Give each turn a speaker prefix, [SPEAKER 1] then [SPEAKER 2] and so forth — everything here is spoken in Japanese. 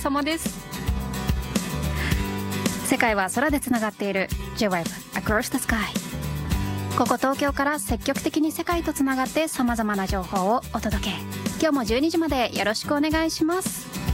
[SPEAKER 1] 様です。世界は空でつながっている J-Wave Across the Sky。 ここ東京から積極的に世界とつながって様々な情報をお届け。今日も12時までよろしくお願いします。